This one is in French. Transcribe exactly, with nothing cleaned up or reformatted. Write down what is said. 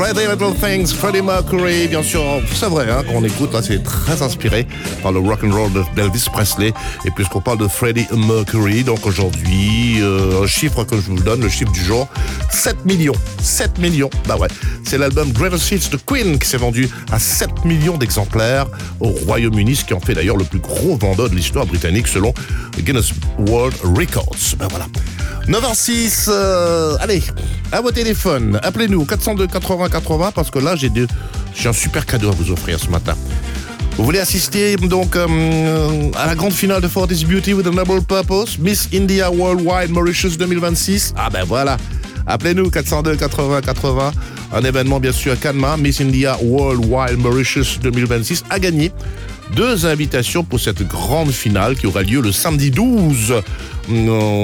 Pretty Little Things, Freddie Mercury, bien sûr, c'est vrai, hein, quand on écoute, là, c'est très inspiré par le rock'n'roll d'Elvis Presley. Et puisqu'on parle de Freddie Mercury, donc aujourd'hui, euh, un chiffre que je vous donne, le chiffre du jour, sept millions. sept millions, bah ouais. C'est l'album Greatest Hits de Queen qui s'est vendu à sept millions d'exemplaires au Royaume-Uni, ce qui en fait d'ailleurs le plus gros vendeur de l'histoire britannique selon Guinness World Records. Ben voilà. neuf heures six, euh, allez, à vos téléphones, appelez-nous quatre cent deux quatre-vingts quatre-vingts parce que là j'ai, de, j'ai un super cadeau à vous offrir ce matin. Vous voulez assister donc euh, à la grande finale de forty's Beauty with a Noble Purpose, Miss India Worldwide Mauritius deux mille vingt-six? Ah ben voilà, appelez-nous quatre cent deux quatre-vingts quatre-vingts, un événement bien sûr à Cannes, Miss India Worldwide Mauritius deux mille vingt-six a gagné deux invitations pour cette grande finale qui aura lieu le samedi douze